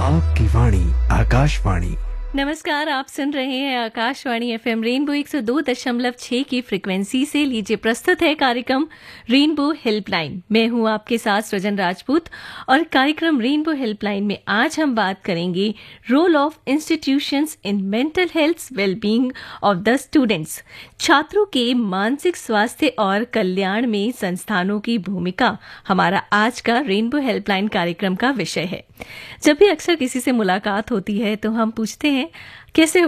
आपकी वाणी आकाशवाणी। नमस्कार, आप सुन रहे हैं आकाशवाणी एफएम रेनबो 102.6 की फ्रिक्वेंसी से। लीजिए प्रस्तुत है कार्यक्रम रेनबो हेल्पलाइन। मैं हूं आपके साथ सृजन राजपूत और कार्यक्रम रेनबो हेल्पलाइन में आज हम बात करेंगे role of institutions in mental health wellbeing of the students. छात्रों के मानसिक स्वास्थ्य और कल्याण में संस्थानों की भूमिका हमारा आज का रेनबो हेल्पलाइन कार्यक्रम का विषय है। जब भी अक्सर किसी से मुलाकात होती है तो हम पूछते हैं कैसे